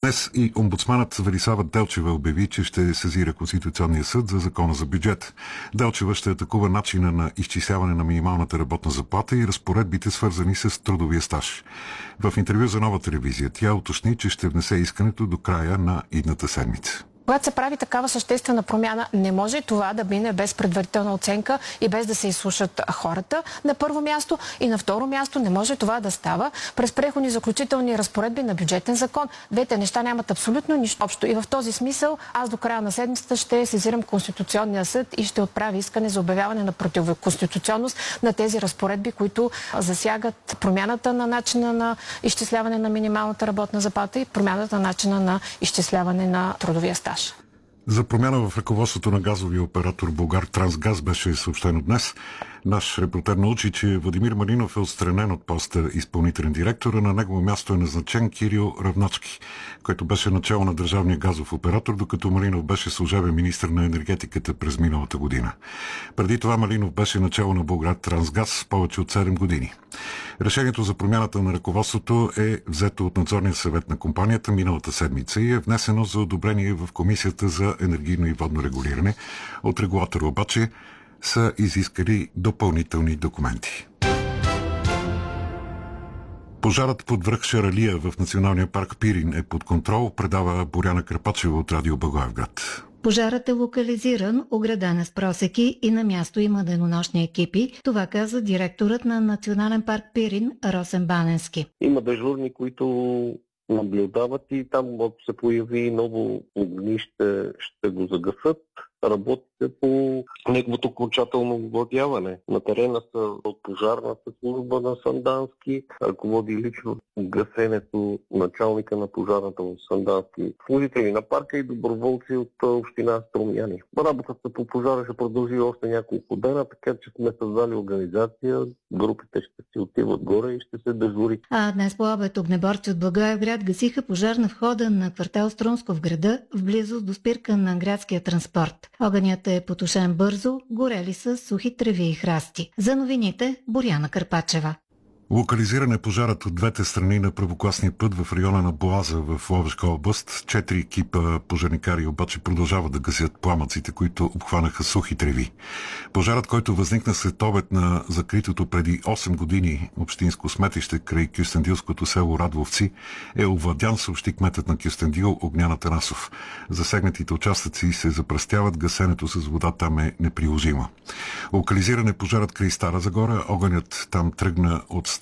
Днес и омбудсманът Велислава Делчева обяви, че ще сезира Конституционния съд за закона за бюджет. Делчева ще атакува начина на изчисляване на минималната работна заплата и разпоредбите, свързани с трудовия стаж. В интервю за Нова телевизия тя уточни, че ще внесе искането до края на идната седмица. Когато се прави такава съществена промяна, не може това да мине без предварителна оценка и без да се изслушат хората на първо място, и на второ място не може това да става през преходни заключителни разпоредби на бюджетен закон. Двете неща нямат абсолютно нищо общо. И в този смисъл аз до края на седмицата ще сезирам Конституционния съд и ще отправя искане за обявяване на противоконституционност на тези разпоредби, които засягат промяната на начина на изчисляване на минималната работна заплата и промяната на начина на изчисляване на трудовия стаж. За промяна в ръководството на газовия оператор Булгартрансгаз беше съобщено днес. Наш репортер научи, че Владимир Малинов е отстранен от поста изпълнителен директор, а на негово място е назначен Кирил Равначки, който беше начало на държавния газов оператор, докато Малинов беше служебен министър на енергетиката през миналата година. Преди това Малинов беше начало на Булгартрансгаз повече от 7 години. Решението за промяната на ръководството е взето от надзорния съвет на компанията миналата седмица и е внесено за одобрение в Комисията за енергийно и водно регулиране. От регулатора обаче са изискали допълнителни документи. Пожарът под връх Шаралия в Националния парк Пирин е под контрол, предава Боряна Карпачева от Радио Благоевград. Пожарът е локализиран, ограден е с просеки и на място има денонощни екипи. Това каза директорът на Национален парк Пирин Росен Баненски. Има дежурни, които наблюдават и там, ако се появи ново огнище, ще го загасат. Работите по неговото окончателно овладяване. На терена са от пожарната служба на Сандански, ръководи лично гасенето началника на пожарната в Сандански, служители на парка и доброволци от община Струмяни. Работата по пожара ще продължи още няколко дена, така че сме създали организация, групите ще си отиват горе и ще се дежури. А днес по обед огнеборци от Благоевград гасиха пожар на входа на квартал Струнско в града, в близост до спирка на градския транспорт. Огънят е потушен бързо, горели са сухи треви и храсти. За новините Боряна Карпачева. Локализиран е пожарът от двете страни на първокласния път в района на Боаза в Ловешка област. 4 екипа пожарникари обаче продължават да гасят пламъците, които обхванаха сухи треви. Пожарът, който възникна след обед на закритото преди 8 години общинско сметище край кюстендилското село Радвовци, е овладян, съобщи кметът на Кюстендил Огнян Атанасов. Засегнатите участъци се запръстяват, гасенето с вода там е неприложимо. Локализиран е пожарът край Стара Загора. Огънят там тръгна от